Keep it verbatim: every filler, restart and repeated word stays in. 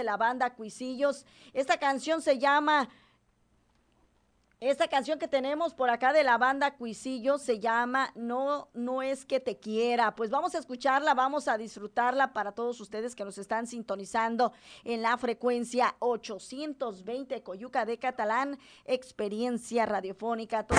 la banda Cuisillos. Esta canción se llama... Esta canción que tenemos por acá de la banda Cuisillos se llama No, no es que te quiera. Pues vamos a escucharla, vamos a disfrutarla para todos ustedes que nos están sintonizando en la frecuencia ochocientos veinte Coyuca de Catalán, experiencia radiofónica.